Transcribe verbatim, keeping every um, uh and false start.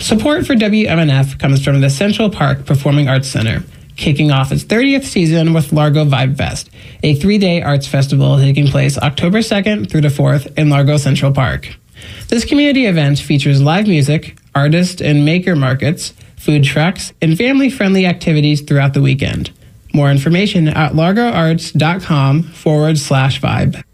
Support for W M N F comes from the Central Park Performing Arts Center, kicking off its thirtieth season with Largo Vibe Fest, a three-day arts festival taking place October second through the fourth in Largo Central Park. This community event features live music, artist and maker markets, food trucks, and family-friendly activities throughout the weekend. More information at largoarts.com forward slash vibe.